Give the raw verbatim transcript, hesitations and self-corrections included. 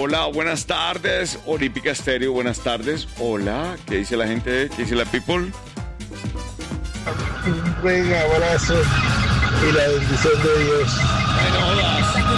Hola, buenas tardes. Olímpica Estéreo, buenas tardes. Hola, ¿qué dice la gente? ¿Qué dice la people? Un buen abrazo y la bendición de Dios.